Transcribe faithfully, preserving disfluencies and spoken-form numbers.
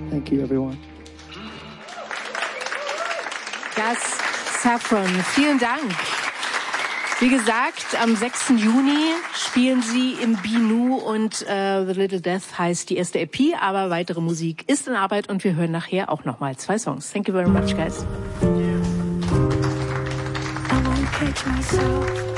Thank you, everyone. Das Saffron, vielen Dank. Wie gesagt, am sechsten Juni spielen sie im Binu und äh, The Little Death heißt die erste E P, aber weitere Musik ist in Arbeit und wir hören nachher auch nochmal zwei Songs. Thank you very much, guys. I won't catch myself.